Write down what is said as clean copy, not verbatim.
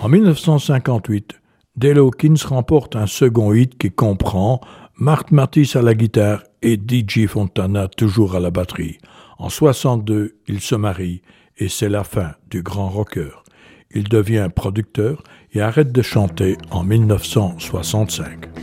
En 1958, Dale Hawkins remporte un second hit qui comprend Mark Mathis à la guitare et DJ Fontana toujours à la batterie. En 1962, il se marie et c'est la fin du grand rocker. Il devient producteur et arrête de chanter en 1965.